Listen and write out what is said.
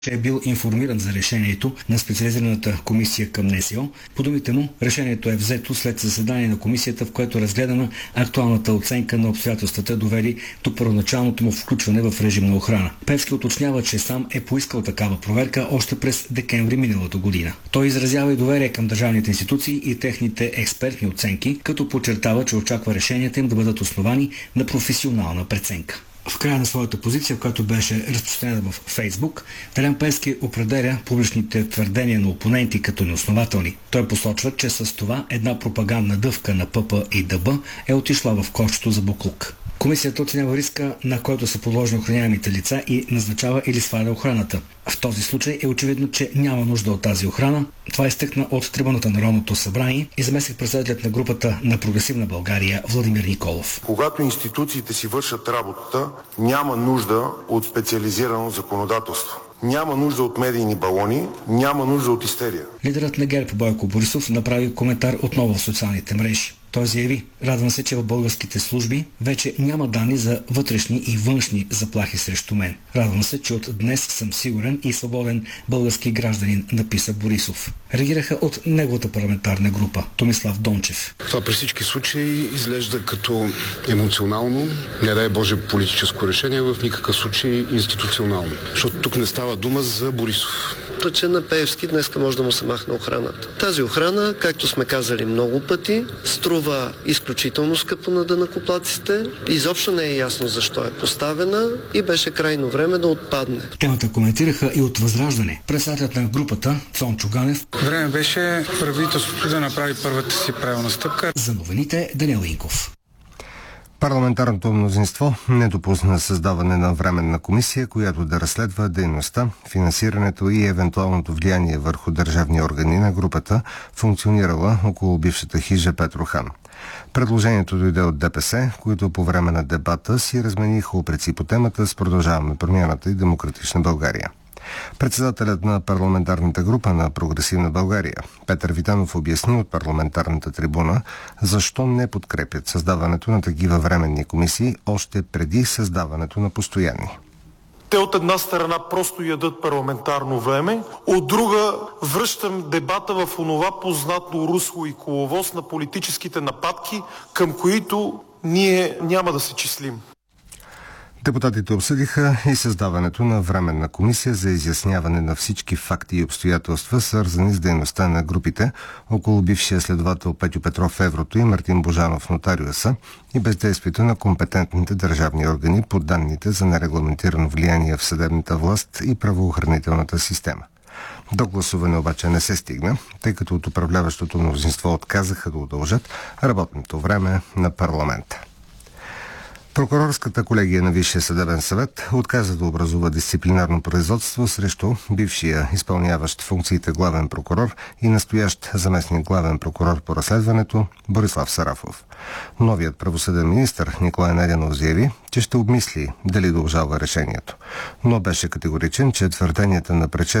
че е бил информиран за решението на специализираната комисия към НСО. По думите му, решението е взето след заседание на комисията, в което е разгледана актуалната оценка на обстоятелствата, довели до първоначалното му включване в режим на охрана. Певски уточнява, че сам е поискал такава проверка още през декември миналата година. Той изразява и доверие към държавните институции и техните експертни оценки, като подчертава, че очаква решенията им да бъдат основани на професионална преценка. В края на своята позиция, в която беше разпространена в Фейсбук, Делян Пеевски определя публичните твърдения на опоненти като неоснователни. Той посочва, че с това една пропагандна дъвка на ПП и ДБ е отишла в кошчето за буклук. Комисията оценява риска, на който са подложени охраняемите лица и назначава или сваля охраната. В този случай е очевидно, че няма нужда от тази охрана. Това изтъкна от трибуната на Народното събрание и заместник-председателят на групата на Прогресивна България Владимир Николов. Когато институциите си вършат работата, няма нужда от специализирано законодателство. Няма нужда от медийни балони, няма нужда от истерия. Лидерът на ГЕРБ Бойко Борисов направи коментар отново в социалните мрежи. Той заяви: радвам се, че в българските служби вече няма данни за вътрешни и външни заплахи срещу мен. Радвам се, че от днес съм сигурен и свободен български гражданин, написа Борисов. Реагираха от неговата парламентарна група Томислав Дончев. Това при всички случаи изглежда като емоционално, не дай Боже политическо решение, в никакъв случай институционално. Защото тук не става дума за Борисов. Че на Пеевски днес може да му се махне охраната. Тази охрана, както сме казали много пъти, струва изключително скъпо на данъкоплатците. Изобщо не е ясно защо е поставена и беше крайно време да отпадне. Темата коментираха и от Възраждане. Председателят на групата Цончо Ганев: време беше правителството да направи първата си правилна стъпка. За новините Даниел Инков. Парламентарното мнозинство не допусна създаване на временна комисия, която да разследва дейността, финансирането и евентуалното влияние върху държавни органи на групата, функционирала около бившата хижа Петрохан. Предложението дойде от ДПС, които по време на дебата си размениха упреци по темата с Продължаваме промяната и Демократична България. Председателят на парламентарната група на Прогресивна България Петър Витанов обясни от парламентарната трибуна защо не подкрепят създаването на такива временни комисии още преди създаването на постоянни. Те от една страна просто ядат парламентарно време, от друга връщам дебата в онова познато русло и коловоз на политическите нападки, към които ние няма да се числим. Депутатите обсъдиха и създаването на временна комисия за изясняване на всички факти и обстоятелства, свързани с дейността на групите около бившия следовател Петю Петров в Еврото и Мартин Божанов нотариуса и бездействието на компетентните държавни органи по данните за нерегламентирано влияние в съдебната власт и правоохранителната система. До гласуване обаче не се стигна, тъй като от управляващото мнозинство отказаха да удължат работното време на парламента. Прокурорската колегия на Висшия съдебен съвет отказа да образува дисциплинарно производство срещу бившия изпълняващ функциите главен прокурор и настоящ заместник главен прокурор по разследването Борислав Сарафов. Новият правосъден министър Николай Найденов заяви, че ще обмисли дали да обжалва решението, но беше категоричен, че твърденията на предшественика